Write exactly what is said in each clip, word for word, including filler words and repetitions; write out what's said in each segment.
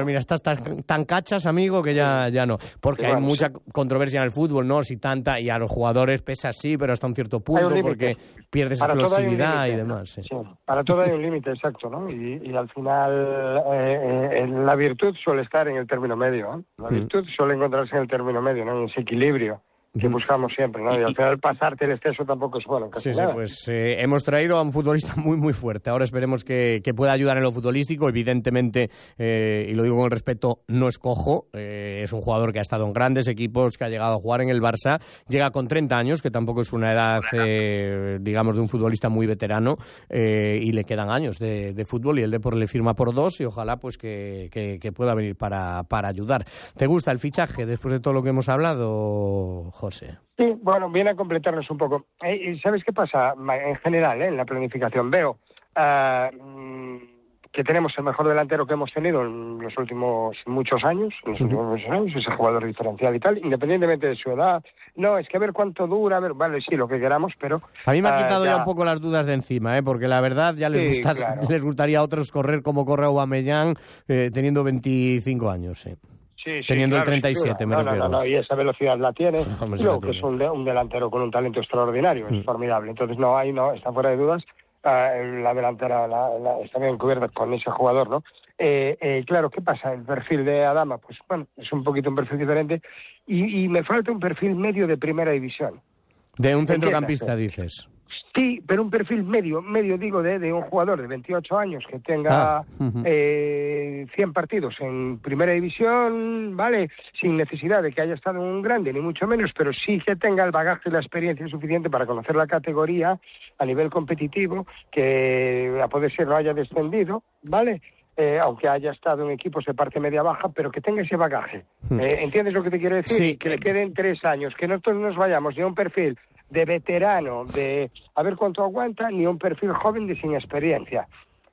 bueno, mira, estás tan, tan cachas, amigo, que ya, ya no. Porque hay mucha controversia en el fútbol, ¿no? Si tanta, y a los jugadores pesa sí, pero hasta un cierto punto, porque pierdes explosividad y demás. Sí. Sí, para todo hay un límite, exacto, ¿no? Y, y al final eh, eh, la virtud suele estar en el término medio, ¿eh? La virtud sí. suele encontrarse en el término medio, ¿no? En ese equilibrio que buscamos siempre, ¿no? Y al final pasarte el exceso tampoco es bueno. Casi sí, nada. sí, pues eh, hemos traído a un futbolista muy, muy fuerte. Ahora esperemos que, que pueda ayudar en lo futbolístico. Evidentemente, eh, y lo digo con respeto, no es cojo. Eh, es un jugador que ha estado en grandes equipos, que ha llegado a jugar en el Barça. Llega con treinta años, que tampoco es una edad, eh, digamos, de un futbolista muy veterano. Eh, y le quedan años de, de fútbol y el Depor le firma por dos y ojalá pues que, que, que pueda venir para, para ayudar. ¿Te gusta el fichaje después de todo lo que hemos hablado, José? Sí, bueno, viene a completarnos un poco. Eh, ¿Sabes qué pasa? En general, ¿eh? En la planificación veo uh, que tenemos el mejor delantero que hemos tenido en los últimos muchos años, en los uh-huh. últimos muchos años, ese jugador diferencial y tal, independientemente de su edad. No, es que a ver cuánto dura, a ver, vale, sí, lo que queramos, pero... A mí me ha quitado uh, ya... ya un poco las dudas de encima, ¿eh? Porque la verdad ya les, sí, gusta, claro. les gustaría a otros correr como corre Aubameyang eh, teniendo veinticinco años, sí. Sí, sí, teniendo claro, el treinta y siete, sí, me no, refiero. No, no, no, y esa velocidad la tiene. Hombre, Creo la que tiene. es un, de, un delantero con un talento extraordinario, es mm. formidable. Entonces, no hay, no, está fuera de dudas. Uh, la delantera la, la, está bien cubierta con ese jugador, ¿no? Eh, eh, claro, ¿qué pasa? El perfil de Adama, pues bueno, es un poquito un perfil diferente. Y, y me falta un perfil medio de primera división. De un centrocampista, dices. Sí, pero un perfil medio, medio digo, de, de un jugador de veintiocho años que tenga ah, uh-huh. eh, cien partidos en primera división, ¿vale? Sin necesidad de que haya estado en un grande, ni mucho menos, pero sí que tenga el bagaje y la experiencia suficiente para conocer la categoría a nivel competitivo, que a poder ser no haya descendido, ¿vale? Eh, aunque haya estado en equipos de parte media-baja, pero que tenga ese bagaje. Eh, ¿Entiendes lo que te quiero decir? Sí. Que le queden tres años, que nosotros nos vayamos de un perfil de veterano, de a ver cuánto aguanta, ni un perfil joven de sin experiencia.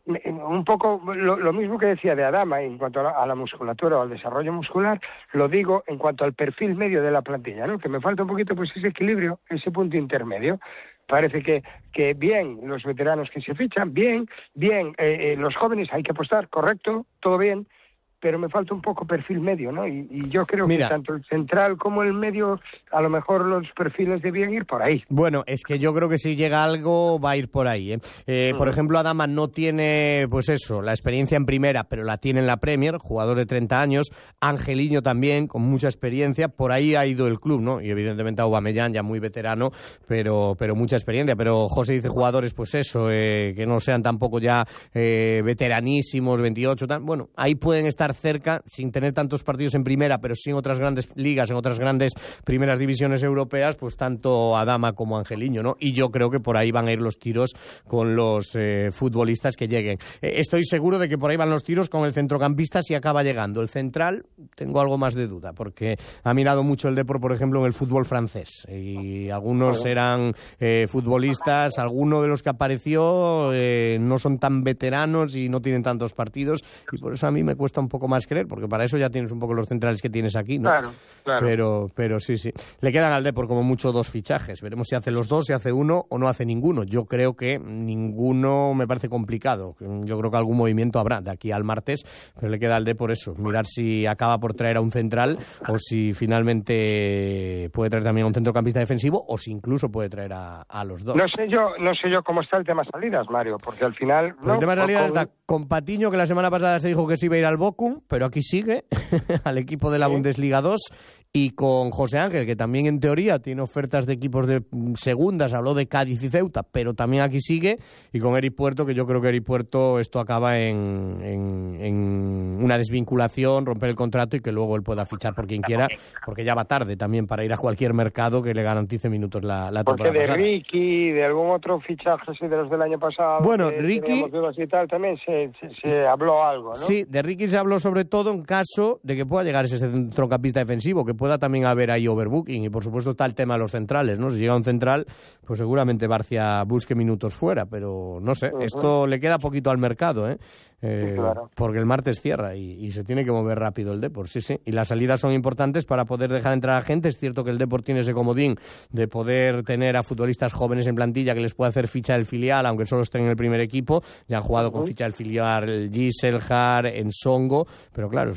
Un poco lo, lo mismo que decía de Adama en cuanto a la, a la musculatura o al desarrollo muscular, lo digo en cuanto al perfil medio de la plantilla, ¿no? Que me falta un poquito pues ese equilibrio, ese punto intermedio. Parece que, que bien los veteranos que se fichan, bien, bien eh, eh, los jóvenes hay que apostar, correcto, todo bien, pero me falta un poco perfil medio, ¿no? Y, y yo creo Mira, que tanto el central como el medio, a lo mejor los perfiles debían ir por ahí. Bueno, es que yo creo que si llega algo va a ir por ahí, ¿eh? Eh, uh-huh. Por ejemplo, Adama no tiene, pues eso, la experiencia en primera, pero la tiene en la Premier, jugador de treinta años, Angeliño también, con mucha experiencia, por ahí ha ido el club, ¿no? Y evidentemente Aubameyang, ya muy veterano, pero, pero mucha experiencia. Pero José dice jugadores, pues eso, eh, que no sean tampoco ya eh, veteranísimos, veintiocho, tal. Bueno, ahí pueden estar cerca, sin tener tantos partidos en primera, pero sí en otras grandes ligas, en otras grandes primeras divisiones europeas, pues tanto Adama como Angeliño, ¿no? Y yo creo que por ahí van a ir los tiros con los eh, futbolistas que lleguen. Eh, estoy seguro de que por ahí van los tiros con el centrocampista si acaba llegando. El central, tengo algo más de duda, porque ha mirado mucho el Depor, por ejemplo, en el fútbol francés. Y algunos eran eh, futbolistas, alguno de los que apareció eh, no son tan veteranos y no tienen tantos partidos, y por eso a mí me cuesta un poco más creer, porque para eso ya tienes un poco los centrales que tienes aquí, ¿no? Claro, claro. Pero, pero sí, sí. Le quedan al Depor como mucho dos fichajes. Veremos si hace los dos, si hace uno o no hace ninguno. Yo creo que ninguno me parece complicado. Yo creo que algún movimiento habrá de aquí al martes, pero le queda al Depor eso, mirar si acaba por traer a un central o si finalmente puede traer también a un centrocampista defensivo o si incluso puede traer a, a los dos. No sé yo, no sé yo cómo está el tema salidas, Mario, porque al final... ¿no? El tema de salidas con... está con Patiño, que la semana pasada se dijo que se iba a ir al Bochum, pero aquí sigue, al equipo de la sí. Bundesliga dos, y con José Ángel, que también en teoría tiene ofertas de equipos de segundas, habló de Cádiz y Ceuta, pero también aquí sigue, y con Eric Puerto, que yo creo que Eric Puerto esto acaba en, en, en una desvinculación, romper el contrato y que luego él pueda fichar por quien quiera, porque ya va tarde también para ir a cualquier mercado que le garantice minutos la, la temporada Porque de pasada. Ricky, de algún otro fichaje así de los del año pasado, bueno, que Ricky y tal, también se, se, se habló algo, ¿no? Sí, de Ricky se habló sobre todo en caso de que pueda llegar ese centrocampista defensivo, que pueda también haber ahí overbooking, y por supuesto está el tema de los centrales, ¿no? Si llega un central, pues seguramente Barcia busque minutos fuera, pero no sé, uh-huh. Esto le queda poquito al mercado, ¿eh? Eh, sí, claro. Porque el martes cierra y, y se tiene que mover rápido el Depor, sí, sí. Y las salidas son importantes para poder dejar entrar a gente. Es cierto que el Depor tiene ese comodín de poder tener a futbolistas jóvenes en plantilla que les pueda hacer ficha del filial, aunque solo estén en el primer equipo. Ya han jugado uh-huh. con ficha del filial el Giselhard, en Songo, pero claro,